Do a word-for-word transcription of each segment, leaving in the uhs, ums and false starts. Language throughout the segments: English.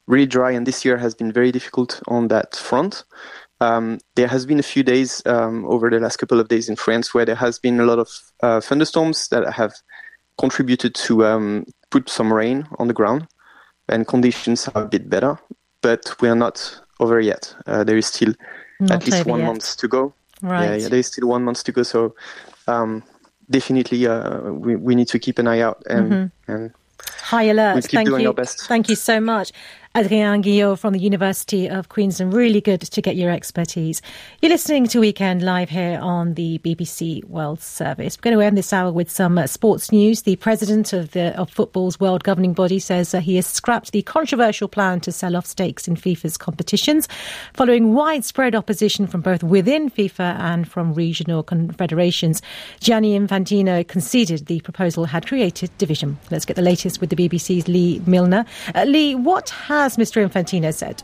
really dry, and this year has been very difficult on that front. Um, there has been a few days um, over the last couple of days in France where there has been a lot of uh, thunderstorms that have contributed to um, put some rain on the ground, and conditions are a bit better, but we are not over yet. Uh, there is still not at least one yet. month to go. Right. Yeah, yeah, there is still one month to go, so um, definitely uh, we, we need to keep an eye out and, mm-hmm. and high alert. we'll keep Thank doing you. our best. Thank you so much. Adrien Guillot from the University of Queensland. Really good to get your expertise. You're listening to Weekend Live here on the B B C World Service. We're going to end this hour with some uh, sports news. The president of the of football's world governing body says uh, he has scrapped the controversial plan to sell off stakes in FIFA's competitions, following widespread opposition from both within FIFA and from regional confederations. Gianni Infantino conceded the proposal had created division. Let's get the latest with the B B C's Lee Milner. Uh, Lee, what has As Mister Infantino said?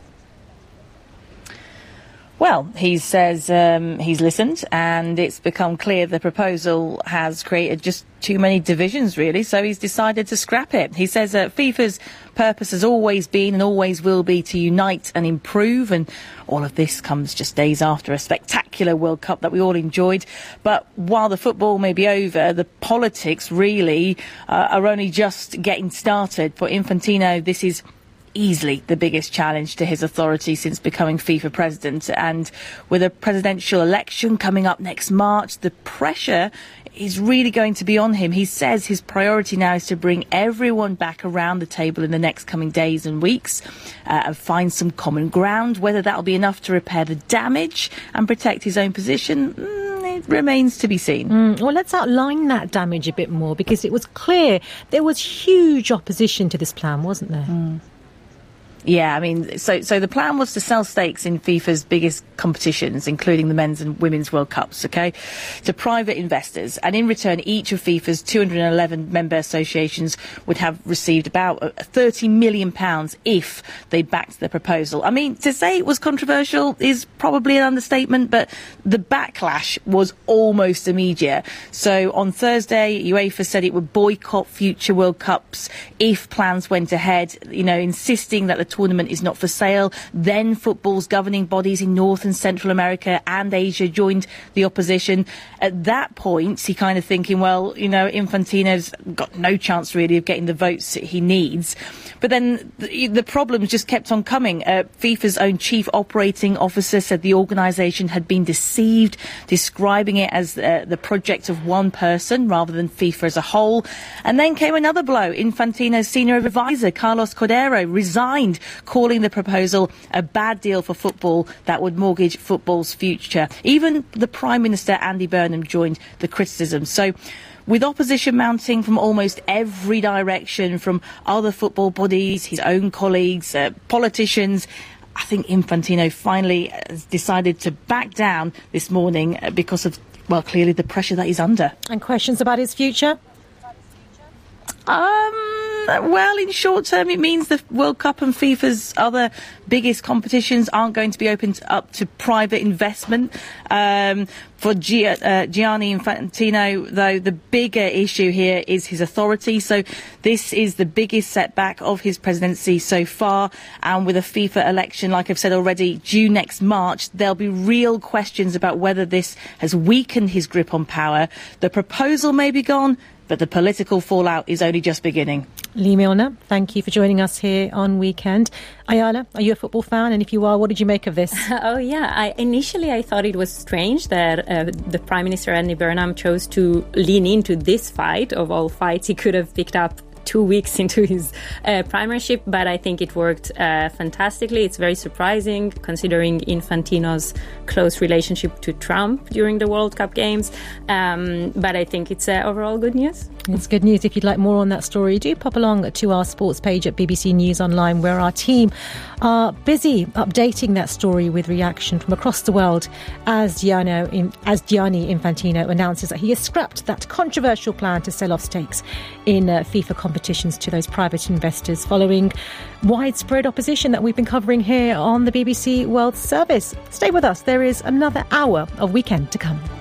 Well, he says um, he's listened, and it's become clear the proposal has created just too many divisions, really, so he's decided to scrap it. He says that FIFA's purpose has always been and always will be to unite and improve, and all of this comes just days after a spectacular World Cup that we all enjoyed. But while the football may be over, the politics really uh, are only just getting started. For Infantino, this is easily the biggest challenge to his authority since becoming FIFA president. And with a presidential election coming up next March, the pressure is really going to be on him. He says his priority now is to bring everyone back around the table in the next coming days and weeks uh, and find some common ground. Whether that'll be enough to repair the damage and protect his own position, mm, it remains to be seen. Mm, well, let's outline that damage a bit more, because it was clear there was huge opposition to this plan, wasn't there? Mm. Yeah, I mean, so so the plan was to sell stakes in FIFA's biggest competitions, including the men's and women's World Cups, okay, to private investors. And in return, each of FIFA's two hundred eleven member associations would have received about thirty million pounds if they backed the proposal. I mean, to say it was controversial is probably an understatement, but the backlash was almost immediate. So on Thursday, UEFA said it would boycott future World Cups if plans went ahead, you know, insisting that the tournament is not for sale. Then football's governing bodies in North and Central America and Asia joined the opposition. At that point, he kind of thinking, well, you know, Infantino's got no chance really of getting the votes he needs. But then the, the problems just kept on coming. Uh, FIFA's own chief operating officer said the organisation had been deceived, describing it as uh, the project of one person rather than FIFA as a whole. And then came another blow. Infantino's senior advisor, Carlos Cordero, resigned, calling the proposal a bad deal for football that would mortgage football's future. Even the Prime Minister, Andy Burnham, joined the criticism. So with opposition mounting from almost every direction, from other football bodies, his own colleagues, uh, politicians, I think Infantino finally has decided to back down this morning because of, well, clearly the pressure that he's under. And questions about his future? Um... Well, in short term, it means the World Cup and FIFA's other biggest competitions aren't going to be opened up to private investment. Um, for G- uh, Gianni Infantino, though, the bigger issue here is his authority. So this is the biggest setback of his presidency so far. And with a FIFA election, like I've said already, due next March, there'll be real questions about whether this has weakened his grip on power. The proposal may be gone, but the political fallout is only just beginning. Lee Milner, thank you for joining us here on Weekend. Ayala, are you a football fan? And if you are, what did you make of this? Oh, yeah. I, initially, I thought it was strange that uh, the Prime Minister, Andy Burnham, chose to lean into this fight. Of all fights he could have picked up two weeks into his uh, primarship, but I think it worked uh, fantastically. It's very surprising considering Infantino's close relationship to Trump during the World Cup games. Um, but I think it's uh, overall good news. It's good news. If you'd like more on that story, do pop along to our sports page at B B C News Online, where our team are busy updating that story with reaction from across the world as Gianni, as Gianni Infantino announces that he has scrapped that controversial plan to sell off stakes in uh, FIFA competitions to those private investors, following widespread opposition that we've been covering here on the B B C World Service. Stay with us. There is another hour of Weekend to come.